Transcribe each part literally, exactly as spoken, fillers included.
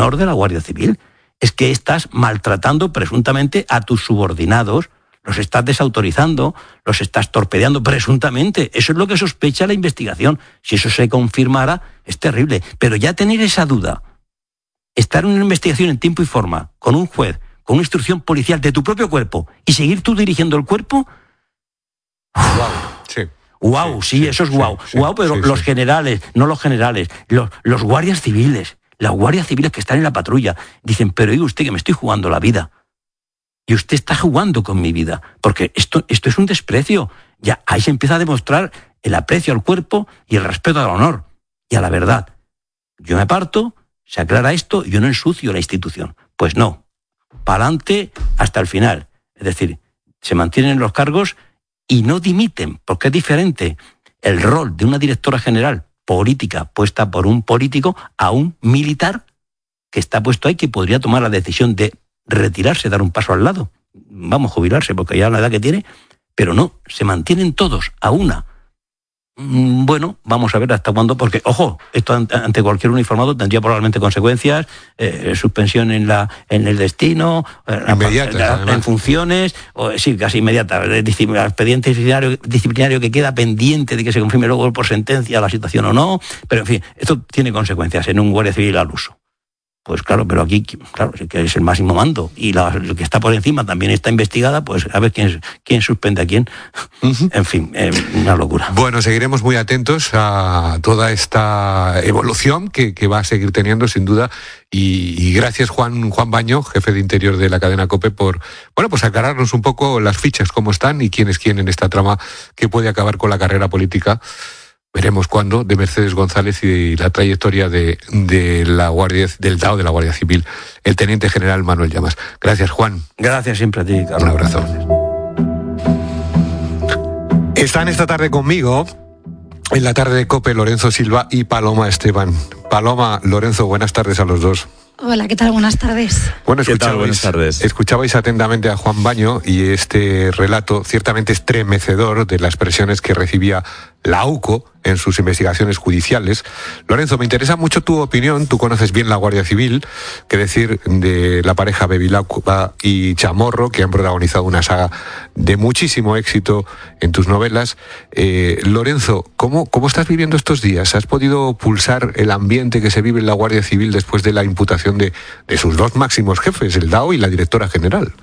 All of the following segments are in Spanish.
honor de la Guardia Civil. Es que estás maltratando presuntamente a tus subordinados, los estás desautorizando, los estás torpedeando presuntamente. Eso es lo que sospecha la investigación. Si eso se confirmara, es terrible. Pero ya tener esa duda, estar en una investigación en tiempo y forma, con un juez, con una instrucción policial de tu propio cuerpo, y seguir tú dirigiendo el cuerpo... Wow, sí. Wow, sí, sí, eso es wow. Sí, wow, pero sí, los sí. generales, no los generales, los, los guardias civiles, las guardias civiles que están en la patrulla, dicen, pero oiga usted que me estoy jugando la vida. Y usted está jugando con mi vida, porque esto, esto es un desprecio. Ya ahí se empieza a demostrar el aprecio al cuerpo y el respeto al honor y a la verdad. Yo me aparto, se aclara esto, yo no ensucio la institución. Pues no, para adelante hasta el final. Es decir, se mantienen los cargos y no dimiten, porque es diferente el rol de una directora general política puesta por un político a un militar que está puesto ahí, que podría tomar la decisión de retirarse, dar un paso al lado. Vamos, jubilarse, porque ya la edad que tiene, pero no, se mantienen todos a una. Bueno, vamos a ver hasta cuándo, porque, ojo, esto ante cualquier uniformado tendría probablemente consecuencias, eh, suspensión en la en el destino, inmediata, en, en funciones, o, sí, casi inmediata, el expediente disciplinario, disciplinario que queda pendiente de que se confirme luego por sentencia la situación o no, pero en fin, esto tiene consecuencias en un guardia civil al uso. Pues claro, pero aquí, claro, que es el máximo mando y la, lo que está por encima también está investigada, pues a ver quién, quién suspende a quién. Uh-huh. En fin, eh, una locura. Bueno, seguiremos muy atentos a toda esta evolución que, que va a seguir teniendo, sin duda. Y, y gracias, Juan Juan Baño, jefe de Interior de la cadena COPE, por, bueno, pues aclararnos un poco las fichas, cómo están y quién es quién en esta trama que puede acabar con la carrera política. Veremos cuándo, de Mercedes González y la trayectoria de, de la Guardia, del D A O de la Guardia Civil, el Teniente General Manuel Llamas. Gracias, Juan. Gracias siempre a ti, Carlos. Un abrazo. Están esta tarde conmigo, en la tarde de COPE, Lorenzo Silva y Paloma Esteban. Paloma, Lorenzo, buenas tardes a los dos. Hola, ¿qué tal? Buenas tardes. Bueno, ¿Qué tal? Buenas tardes. Escuchabais atentamente a Juan Baño y este relato ciertamente estremecedor de las presiones que recibía la UCO en sus investigaciones judiciales. Lorenzo, me interesa mucho tu opinión. Tú conoces bien la Guardia Civil. ¿Qué decir de la pareja Bevilacqua y Chamorro, que han protagonizado una saga de muchísimo éxito en tus novelas? Eh, Lorenzo, ¿cómo, ¿cómo estás viviendo estos días? ¿Has podido pulsar el ambiente que se vive en la Guardia Civil después de la imputación de, de sus dos máximos jefes, el D A O y la directora general?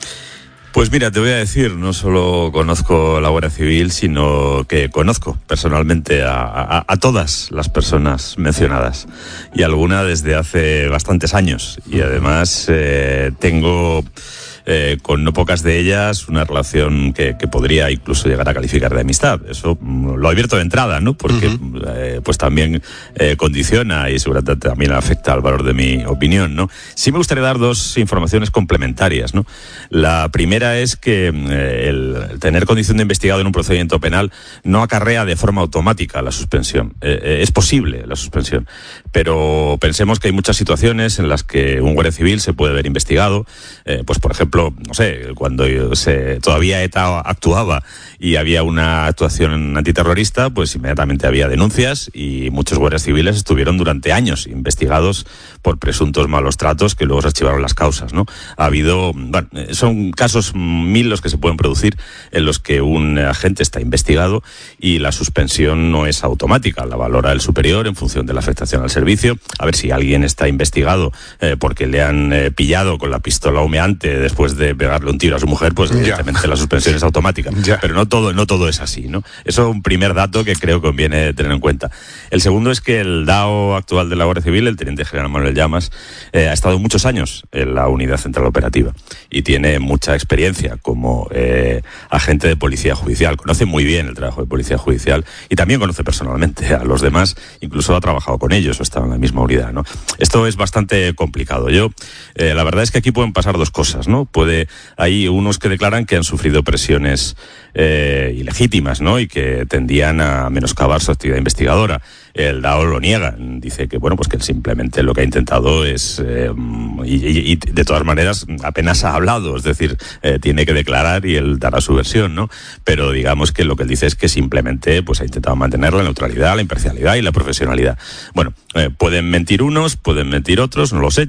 Pues mira, te voy a decir, no solo conozco la Guardia Civil, sino que conozco personalmente a, a, a todas las personas mencionadas, y alguna desde hace bastantes años, y además eh, tengo eh, con no pocas de ellas una relación que, que podría incluso llegar a calificar de amistad. Eso lo advierto de entrada, ¿no? Porque uh-huh. eh, pues también eh, condiciona y seguramente también afecta al valor de mi opinión, ¿no? Sí me gustaría dar dos informaciones complementarias, ¿no? La primera es que eh, el tener condición de investigado en un procedimiento penal no acarrea de forma automática la suspensión. Eh, eh, es posible la suspensión, pero pensemos que hay muchas situaciones en las que un guardia civil se puede ver investigado, eh, pues por ejemplo, no sé, cuando se, todavía ETA actuaba y había una actuación antiterrorista, pues inmediatamente había denuncias y muchos guardias civiles estuvieron durante años investigados por presuntos malos tratos que luego se archivaron las causas, ¿no? Ha habido, bueno, son casos mil los que se pueden producir en los que un agente está investigado y la suspensión no es automática, la valora el superior en función de la afectación al servicio. A ver, si alguien está investigado eh, porque le han eh, pillado con la pistola humeante después de pegarle un tiro a su mujer, pues evidentemente la suspensión es automática. Ya. Pero no todo, no todo es así, ¿no? Eso es un primer dato que creo que conviene tener en cuenta. El segundo es que el D A O actual de la Guardia Civil, el Teniente General Manuel Llamas, eh, ha estado muchos años en la Unidad Central Operativa y tiene mucha experiencia como eh, agente de Policía Judicial. Conoce muy bien el trabajo de Policía Judicial y también conoce personalmente a los demás, incluso ha trabajado con ellos o estaba en la misma unidad, ¿no? Esto es bastante complicado. Yo, eh, la verdad es que aquí pueden pasar dos cosas, ¿no? Puede, hay unos que declaran que han sufrido presiones eh, ilegítimas, ¿no? Y que tendían a menoscabar su actividad investigadora. El D A O lo niega, dice que bueno, pues que simplemente lo que ha intentado es eh, y, y, y de todas maneras apenas ha hablado, es decir, eh, tiene que declarar y él dará su versión, ¿no? Pero digamos que lo que él dice es que simplemente pues ha intentado mantener la neutralidad, la imparcialidad y la profesionalidad. Bueno, eh, pueden mentir unos, pueden mentir otros, no lo sé.